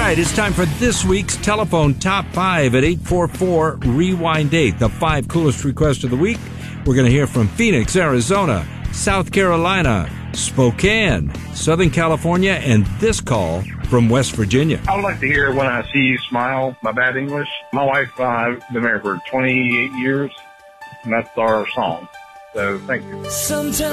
right, it's time for this week's Telephone Top 5 at 844-REWIND-8. The 5 coolest requests of the week. We're going to hear from Phoenix, Arizona, South Carolina, Spokane, Southern California, and this call from West Virginia. I would like to hear When I See You Smile, My Bad English. My wife and I have been married for 28 years, and that's our song. So thank you. Sometimes